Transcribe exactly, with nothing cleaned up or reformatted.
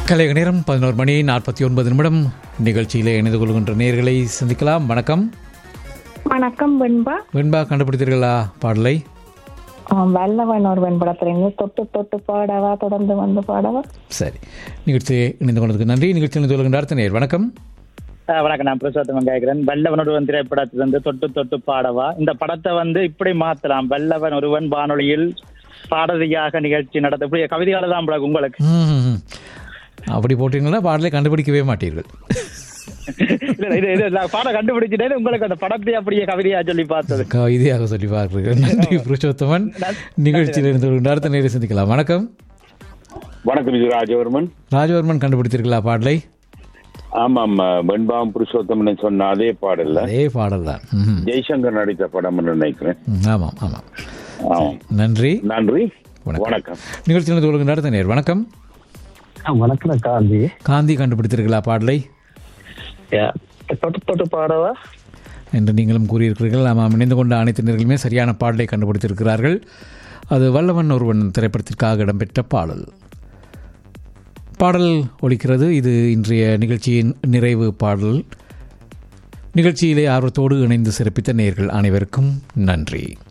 கலைய நேரம் பதினோரு மணி நாற்பத்தி ஒன்பது நிமிடம். நிகழ்ச்சியில் இணைந்து கொள்கின்ற நேர்களை சந்திக்கலாம். வணக்கம். வணக்கம் வெண்பா. வெண்பா கண்டுபிடித்தீர்களா பாடலை? வல்லவன் ஒரு வெண்படத்திலிருந்து தொட்டு தொட்டு பாடவா தொடர்ந்து வந்து பாடவா. சரி, நிகழ்ச்சியை இணைந்து கொண்டதுக்கு நன்றி. நிகழ்ச்சி இணைந்து கொள்கின்ற அடுத்த நேர் வணக்கம். வணக்கம், நான் பிரசாத்தம் கேட்கிறேன். வல்லவன் ஒருவன் திரைப்படத்திலிருந்து தொட்டு தொட்டு பாடவா. இந்த படத்தை வந்து இப்படி மாத்தலாம். வல்லவன் ஒருவன் வானொலியில் பாடதியாக நிகழ்ச்சி நடத்த இப்படி கவிதையால தான் உங்களுக்கு அப்படி போட்டீங்கன்னா பாடலை கண்டுபிடிக்கவே மாட்டீர்கள். பாடம் கண்டுபிடிச்சிட்டே உங்களுக்கு அந்த படத்தை அப்படியே கவிதையா சொல்லி பார்த்தது கவிதையாக சொல்லி பார்க்கிறீர்கள். நன்றி புருஷோத்தமன். நிகழ்ச்சியில் இருந்து அடுத்த நேரம் சந்திக்கலாம். வணக்கம். வணக்கம், இது ராஜவர்மன். ராஜவர்மன் கண்டுபிடித்தீர்களா பாடலை? ஆமாம், வெண்பாம் புருஷோத்தமன் சொன்ன அதே பாடல். அதே பாடல் தான். ஜெய்சங்கர் நடித்த படம் நினைக்கிறேன். ஆமாம் ஆமாம். நன்றி நன்றி. வணக்கம். நிகழ்ச்சியில் இருந்து அடுத்த நேர் வணக்கம். வணக்கம் காந்தி. காந்தி கண்டுபிடித்தீர்களா பாடலை? தொட்டு தொட்டு பாடவா என்று நீங்களும் கூறியிருக்கிறீர்கள். ஆமாம், இணைந்து கொண்ட அனைத்து நேர்களுமே சரியான பாடலை கண்டுபிடித்திருக்கிறார்கள். அது வல்லவன் ஒருவன் திரைப்படத்திற்காக இடம்பெற்ற பாடல். பாடல் ஒலிக்கிறது. இது இன்றைய நிகழ்ச்சியின் நிறைவு பாடல். நிகழ்ச்சியிலே ஆர்வத்தோடு இணைந்து சிறப்பித்த நேயர்கள் அனைவருக்கும் நன்றி.